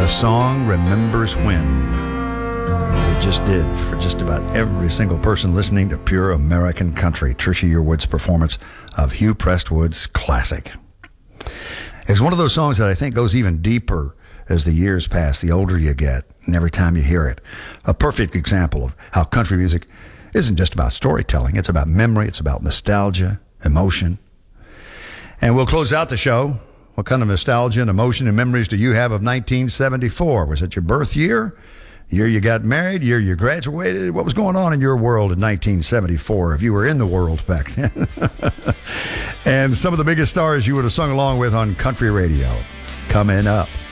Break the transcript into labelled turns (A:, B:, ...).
A: The song Remembers When. They just did for just about every single person listening to Pure American Country. Trisha Yearwood's performance of Hugh Prestwood's classic. It's one of those songs that I think goes even deeper as the years pass, the older you get, and every time you hear it. A perfect example of how country music isn't just about storytelling. It's about memory. It's about nostalgia, emotion. And we'll close out the show. What kind of nostalgia and emotion and memories do you have of 1974? Was it your birth year? Year you got married? Year you graduated? What was going on in your world in 1974 if you were in the world back then? And some of the biggest stars you would have sung along with on country radio coming up.